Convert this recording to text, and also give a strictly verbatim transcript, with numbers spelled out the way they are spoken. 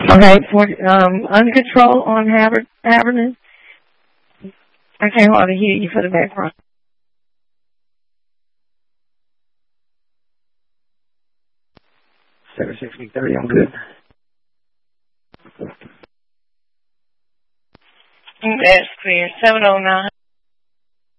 Okay, for um, under control on Haber, Haberman. I can't hardly hear you for the background. seven sixty thirty, I'm good. That's clear. seven oh nine.